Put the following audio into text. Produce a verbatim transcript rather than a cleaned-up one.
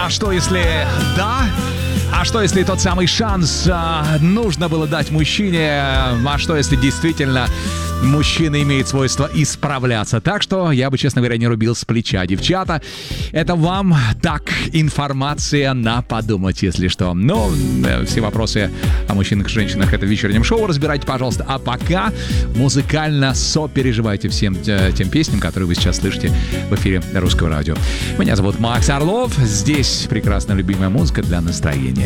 А что если да? А что если тот самый шанс а, нужно было дать мужчине? А что если действительно мужчина имеет свойство исправляться? Так что я бы, честно говоря, не рубил с плеча. Девчата, это вам так информация на подумать, если что. Но все вопросы о мужчинах и женщинах это в вечернем шоу. Разбирайте, пожалуйста. А пока музыкально сопереживайте всем тем песням, которые вы сейчас слышите в эфире Русского радио. Меня зовут Макс Орлов. Здесь прекрасная любимая музыка для настроения.